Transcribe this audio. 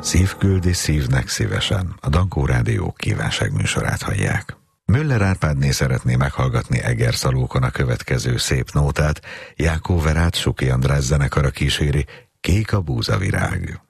Szívküldi szívnek szívesen, a Dankó Rádió kívánságműsorát hallják. Müller Árpádné szeretné meghallgatni Egerszalókon a következő szép nótát, Jákó Verát Suki András zenekara kíséri, Kék a búzavirág.